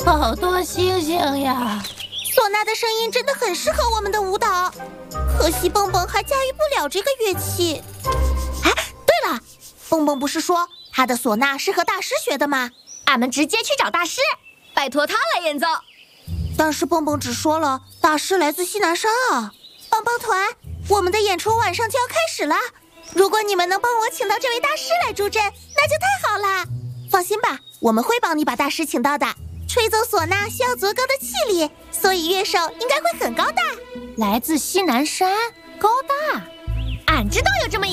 好多星星呀！ 唢呐的声音真的很适合我们的舞蹈，可惜蹦蹦还驾驭不了这个乐器。哎，对了，蹦蹦不是说他的唢呐是和大师学的吗？ 俺们直接去找大师，拜托他来演奏。 但是蹦蹦只说了大师来自西南山啊。棒棒团，我们的演出晚上就要开始了，如果你们能帮我请到这位大师来助阵，那就太好了。放心吧，我们会帮你把大师请到的。吹奏唢呐需要足够的气力，所以乐手应该会很高大。 来自西南山，高大。 俺知道有这么一